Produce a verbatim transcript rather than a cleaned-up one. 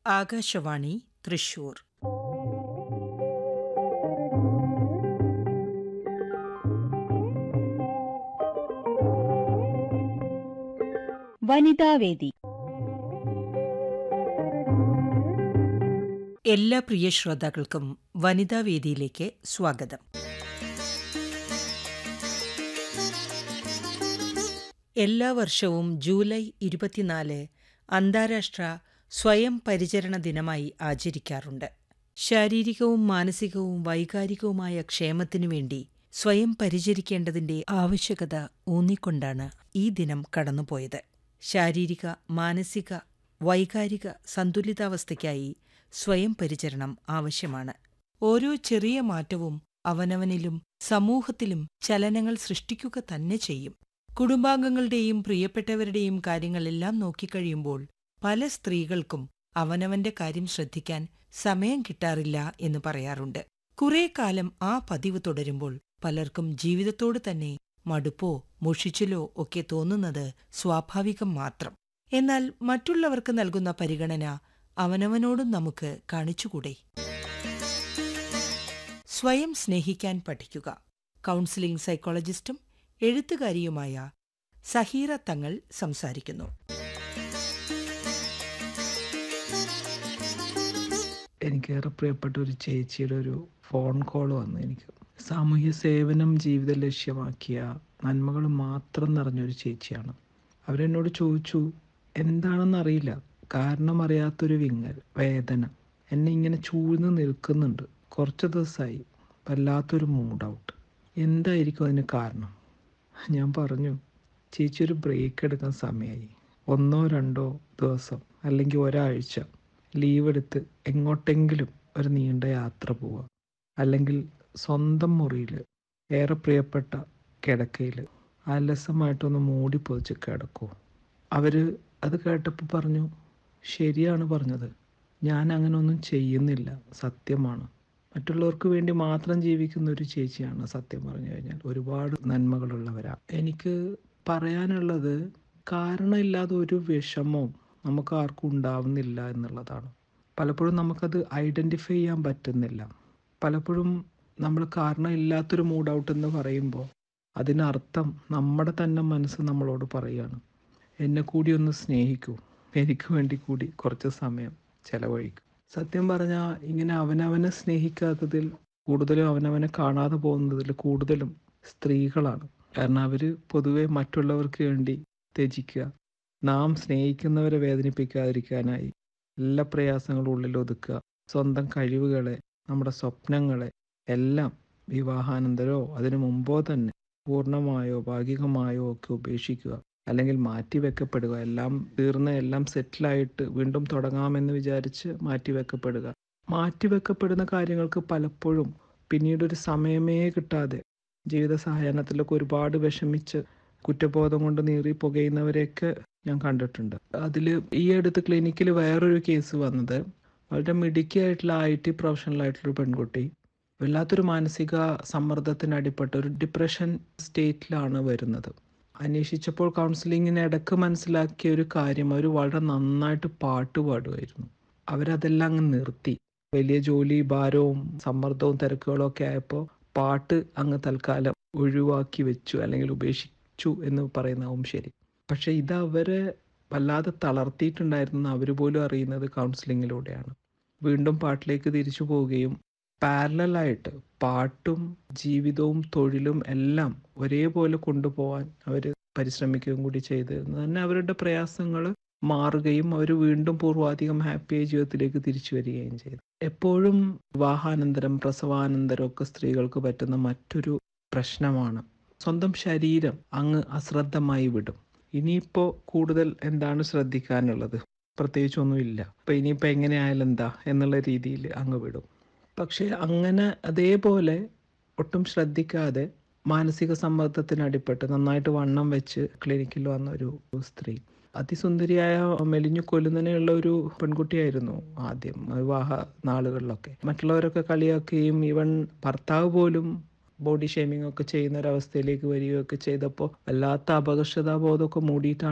ആകാശവാണി തൃശൂർ. വനിതാവേദി. എല്ലാ പ്രിയ ശ്രോതാക്കൾക്കും വനിതാവേദിയിലേക്ക് സ്വാഗതം. എല്ലാ വർഷവും ജൂലൈ ഇരുപത്തിനാല് അന്താരാഷ്ട്ര സ്വയം പരിചരണ ദിനമായി ആചരിക്കാറുണ്ട്. ശാരീരികവും മാനസികവും വൈകാരികവുമായ ക്ഷേമത്തിനു വേണ്ടി സ്വയം പരിചരിക്കേണ്ടതിന്റെ ആവശ്യകത ഊന്നിക്കൊണ്ടാണ് ഈ ദിനം കടന്നുപോയത്. ശാരീരിക, മാനസിക, വൈകാരിക സന്തുലിതാവസ്ഥയ്ക്കായി സ്വയം പരിചരണം ആവശ്യമാണ്. ഓരോ ചെറിയ മാറ്റവും അവനവനിലും സമൂഹത്തിലും ചലനങ്ങൾ സൃഷ്ടിക്കുക തന്നെ ചെയ്യും. കുടുംബാംഗങ്ങളുടെയും പ്രിയപ്പെട്ടവരുടെയും കാര്യങ്ങളെല്ലാം നോക്കിക്കഴിയുമ്പോൾ പല സ്ത്രീകൾക്കും അവനവന്റെ കാര്യം ശ്രദ്ധിക്കാൻ സമയം കിട്ടാറില്ല എന്ന് പറയാറുണ്ട്. കുറേ കാലം ആ പതിവ് തുടരുമ്പോൾ പലർക്കും ജീവിതത്തോട് തന്നെ മടുപ്പോ മുഷിച്ചിലോ ഒക്കെ തോന്നുന്നത് സ്വാഭാവികം മാത്രം. എന്നാൽ മറ്റുള്ളവർക്ക് നൽകുന്ന പരിഗണന അവനവനോടും നമുക്ക് കാണിച്ചുകൂടെ? സ്വയം സ്നേഹിക്കാൻ പഠിക്കുക. കൗൺസിലിംഗ് സൈക്കോളജിസ്റ്റും എഴുത്തുകാരിയുമായ സഹീറ തങ്ങൾ സംസാരിക്കുന്നു. എനിക്കേറെ പ്രിയപ്പെട്ട ഒരു ചേച്ചിയുടെ ഒരു ഫോൺ കോൾ വന്നു. എനിക്ക് സാമൂഹ്യ സേവനം ജീവിത ലക്ഷ്യമാക്കിയ നന്മകൾ മാത്രം നിറഞ്ഞൊരു ചേച്ചിയാണ്. അവരെന്നോട് ചോദിച്ചു, എന്താണെന്നറിയില്ല, കാരണം അറിയാത്തൊരു വിങ്ങൽ, വേദന എന്നെ ഇങ്ങനെ ചൂഴ്ന്ന് നിൽക്കുന്നുണ്ട്. കുറച്ച് ദിവസമായി വല്ലാത്തൊരു മൂഡ് ഔട്ട്. എന്തായിരിക്കും അതിന് കാരണം? ഞാൻ പറഞ്ഞു, ചേച്ചി ഒരു ബ്രേക്ക് എടുക്കാൻ സമയമായി. ഒന്നോ രണ്ടോ ദിവസം അല്ലെങ്കിൽ ഒരാഴ്ച ലീവ് എടുത്ത് എങ്ങോട്ടെങ്കിലും ഒരു നീണ്ട യാത്ര പോവുക, അല്ലെങ്കിൽ സ്വന്തം മുറിയിൽ ഏറെ പ്രിയപ്പെട്ട കിടക്കയിൽ അലസമായിട്ടൊന്ന് മൂടി പൊതിച്ച് കിടക്കൂ. അവർ അത് കേട്ടപ്പോൾ പറഞ്ഞു, ശരിയാണ് പറഞ്ഞത്, ഞാൻ അങ്ങനെ ഒന്നും ചെയ്യുന്നില്ല, സത്യമാണ്. മറ്റുള്ളവർക്ക് വേണ്ടി മാത്രം ജീവിക്കുന്ന ഒരു ചേച്ചിയാണ് സത്യം പറഞ്ഞു കഴിഞ്ഞാൽ. ഒരുപാട് നന്മകളുള്ളവരാ. എനിക്ക് പറയാനുള്ളത്, കാരണമില്ലാതെ ഒരു വിഷമവും നമുക്ക് ആർക്കും ഉണ്ടാവുന്നില്ല എന്നുള്ളതാണ്. പലപ്പോഴും നമുക്കത് ഐഡൻറ്റിഫൈ ചെയ്യാൻ പറ്റുന്നില്ല. പലപ്പോഴും നമ്മൾ കാരണമില്ലാത്തൊരു മൂഡ് ഔട്ട് എന്ന് പറയുമ്പോൾ അതിനർത്ഥം നമ്മുടെ തന്നെ മനസ്സ് നമ്മളോട് പറയുകയാണ്, എന്നെ കൂടി ഒന്ന് സ്നേഹിക്കൂ, എനിക്ക് വേണ്ടി കൂടി കുറച്ച് സമയം ചെലവഴിക്കും. സത്യം പറഞ്ഞാൽ ഇങ്ങനെ അവനവനെ സ്നേഹിക്കാത്തതിൽ കൂടുതലും അവനവനെ കാണാതെ പോകുന്നതിൽ കൂടുതലും സ്ത്രീകളാണ്. കാരണം അവർ പൊതുവെ മറ്റുള്ളവർക്ക് വേണ്ടി ത്യജിക്കുക, നാം സ്നേഹിക്കുന്നവരെ വേദനിപ്പിക്കാതിരിക്കാനായി എല്ലാ പ്രയാസങ്ങളും ഉള്ളിൽ ഒതുക്കുക, സ്വന്തം കഴിവുകളെ, നമ്മുടെ സ്വപ്നങ്ങളെ എല്ലാം വിവാഹാനന്തരമോ അതിനു മുമ്പോ തന്നെ പൂർണ്ണമായോ ഭാഗികമായോ ഒക്കെ ഉപേക്ഷിക്കുക, അല്ലെങ്കിൽ മാറ്റിവെക്കപ്പെടുക. എല്ലാം തീർന്ന് എല്ലാം സെറ്റിലായിട്ട് വീണ്ടും തുടങ്ങാമെന്ന് വിചാരിച്ച് മാറ്റിവെക്കപ്പെടുക. മാറ്റിവെക്കപ്പെടുന്ന കാര്യങ്ങൾക്ക് പലപ്പോഴും പിന്നീടൊരു സമയമേ കിട്ടാതെ ജീവിത സായാഹ്നത്തിലൊക്കെ ഒരുപാട് വിഷമിച്ച് കുറ്റബോധം കൊണ്ട് നീറി പുകയുന്നവരെയൊക്കെ ഞാൻ കണ്ടിട്ടുണ്ട്. അതിൽ ഈ അടുത്ത് ക്ലിനിക്കിൽ വേറൊരു കേസ് വന്നത്, വളരെ മിടുക്കിയായിട്ടുള്ള ഐ ടി പ്രൊഫഷണലായിട്ടുള്ളൊരു പെൺകുട്ടി വല്ലാത്തൊരു മാനസിക സമ്മർദ്ദത്തിന് അടിപ്പെട്ട ഒരു ഡിപ്രഷൻ സ്റ്റേറ്റിലാണ് വരുന്നത്. അന്വേഷിച്ചപ്പോൾ കൗൺസിലിങ്ങിന് ഇടയ്ക്ക് മനസ്സിലാക്കിയ ഒരു കാര്യം, അവർ വളരെ നന്നായിട്ട് പാട്ട് പാടുമായിരുന്നു. അവരതെല്ലാം അങ്ങ് നിർത്തി. വലിയ ജോലി ഭാരവും സമ്മർദ്ദവും തിരക്കുകളും ഒക്കെ ആയപ്പോൾ പാട്ട് അങ്ങ് തൽക്കാലം ഒഴിവാക്കി വെച്ചു, അല്ലെങ്കിൽ ഉപേക്ഷിച്ചു എന്ന് പറയുന്നതാവും ശരി. പക്ഷെ ഇത് അവരെ വല്ലാതെ തളർത്തിയിട്ടുണ്ടായിരുന്നു. അവർ പോലും അറിയുന്നത് കൗൺസിലിങ്ങിലൂടെയാണ്. വീണ്ടും പാട്ടിലേക്ക് തിരിച്ചു പോവുകയും പാരലലായിട്ട് പാട്ടും ജീവിതവും തൊഴിലും എല്ലാം ഒരേപോലെ കൊണ്ടുപോകാൻ അവർ പരിശ്രമിക്കുകയും കൂടി ചെയ്ത് തന്നെ അവരുടെ പ്രയാസങ്ങൾ മാറുകയും അവർ വീണ്ടും പൂർവാധികം ഹാപ്പിയായ ജീവിതത്തിലേക്ക് തിരിച്ചു വരികയും ചെയ്തു. എപ്പോഴും വിവാഹാനന്തരം പ്രസവാനന്തരം ഒക്കെ സ്ത്രീകൾക്ക് പറ്റുന്ന മറ്റൊരു പ്രശ്നമാണ്, സ്വന്തം ശരീരം അങ്ങ് അശ്രദ്ധമായി വിടും. ഇനിയിപ്പോൾ കൂടുതൽ എന്താണ് ശ്രദ്ധിക്കാനുള്ളത്? പ്രത്യേകിച്ചൊന്നുമില്ല, അപ്പം ഇനിയിപ്പോൾ എങ്ങനെയായാലും എന്താ എന്നുള്ള രീതിയിൽ അങ്ങ് വിടും. പക്ഷേ അങ്ങനെ അതേപോലെ ഒട്ടും ശ്രദ്ധിക്കാതെ മാനസിക സമ്മർദ്ദത്തിന് അടിപ്പെട്ട് നന്നായിട്ട് വണ്ണം വെച്ച് ക്ലിനിക്കിൽ വന്ന ഒരു സ്ത്രീ, അതിസുന്ദരിയായ മെലിഞ്ഞു കൊല്ലുന്നതിനുള്ള ഒരു പെൺകുട്ടിയായിരുന്നു ആദ്യം വിവാഹ നാളുകളിലൊക്കെ. മറ്റുള്ളവരൊക്കെ കളിയാക്കുകയും ഈവൻ ഭർത്താവ് പോലും ബോഡി ഷേമിംഗ് ഒക്കെ ചെയ്യുന്ന ഒരവസ്ഥയിലേക്ക് വരികയൊക്കെ ചെയ്തപ്പോൾ വല്ലാത്ത അപകർഷതാബോധമൊക്കെ മൂടിയിട്ടാണ്